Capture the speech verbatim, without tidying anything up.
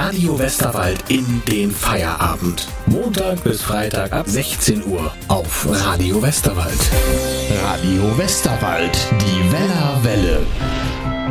Radio Westerwald in den Feierabend. Montag bis Freitag ab sechzehn Uhr auf Radio Westerwald. Radio Westerwald, die Weller Welle.